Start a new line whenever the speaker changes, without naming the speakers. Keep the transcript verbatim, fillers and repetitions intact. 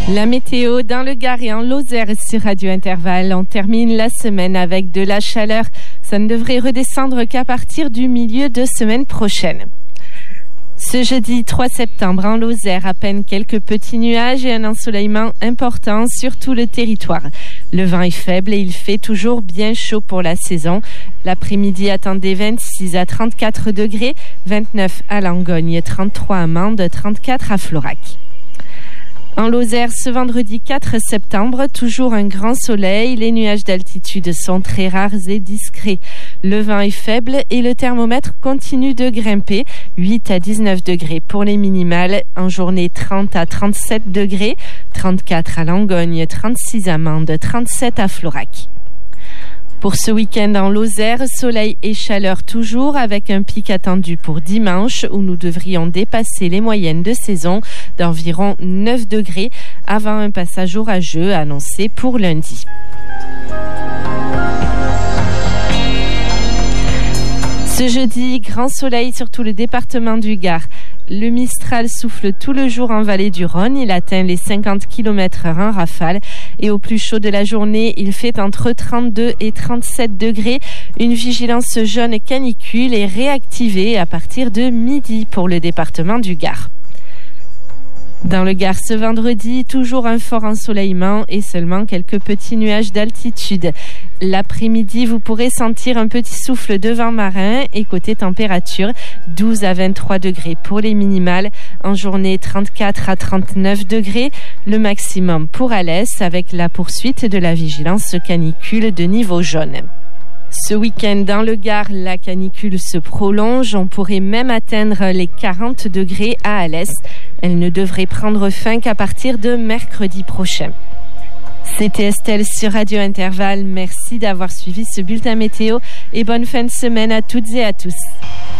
La météo dans le Gard et en Lozère sur Radio Intervalle. On termine la semaine avec de la chaleur. Ça ne devrait redescendre qu'à partir du milieu de semaine prochaine. Ce jeudi trois septembre, en Lozère, à peine quelques petits nuages et un ensoleillement important sur tout le territoire. Le vent est faible et il fait toujours bien chaud pour la saison. L'après-midi, attendez vingt-six à trente-quatre degrés, vingt-neuf à Langogne, trente-trois à Mende, trente-quatre à Florac. En Lozère, ce vendredi quatre septembre, toujours un grand soleil. Les nuages d'altitude sont très rares et discrets. Le vent est faible et le thermomètre continue de grimper. huit à dix-neuf degrés pour les minimales. En journée, trente à trente-sept degrés. trente-quatre à Langogne, trente-six à Mende, trente-sept à Florac. Pour ce week-end en Lozère, soleil et chaleur toujours avec un pic attendu pour dimanche où nous devrions dépasser les moyennes de saison d'environ neuf degrés avant un passage orageux annoncé pour lundi. Ce jeudi, grand soleil sur tout le département du Gard. Le Mistral souffle tout le jour en vallée du Rhône. Il atteint les cinquante kilomètres heure en rafale. Et au plus chaud de la journée, il fait entre trente-deux et trente-sept degrés. Une vigilance jaune canicule est réactivée à partir de midi pour le département du Gard. Dans le Gard ce vendredi, toujours un fort ensoleillement et seulement quelques petits nuages d'altitude. L'après-midi, vous pourrez sentir un petit souffle de vent marin et côté température, douze à vingt-trois degrés pour les minimales. En journée, trente-quatre à trente-neuf degrés, le maximum pour Alès avec la poursuite de la vigilance canicule de niveau jaune. Ce week-end dans le Gard, la canicule se prolonge. On pourrait même atteindre les quarante degrés à Alès. Elle ne devrait prendre fin qu'à partir de mercredi prochain. C'était Estelle sur Radio Intervalle. Merci d'avoir suivi ce bulletin météo et bonne fin de semaine à toutes et à tous.